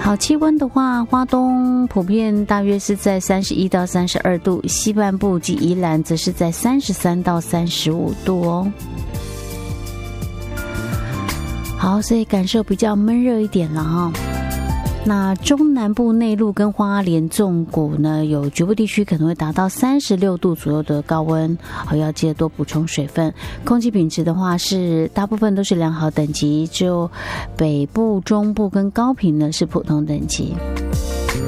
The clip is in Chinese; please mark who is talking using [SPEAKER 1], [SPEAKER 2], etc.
[SPEAKER 1] 好，气温的话，花东普遍大约是在31到32度，西半部及宜兰则是在33到35度哦。好，所以感受比较闷热一点了哈。那中南部内陆跟花莲纵谷呢，有局部地区可能会达到36度左右的高温，好，要记得多补充水分。空气品质的话是大部分都是良好等级，只有北部、中部跟高屏呢是普通等级。